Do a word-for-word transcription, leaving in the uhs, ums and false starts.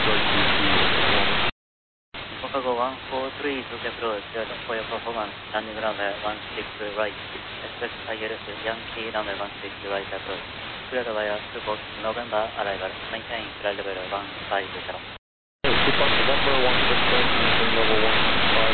Chicago one four three to approach for your performance, landing runway one six right, expect I L S Yankee runway one six right approach, cleared via two box November arrival, maintain flight level one five zero. Two box November one six right, maintain level one five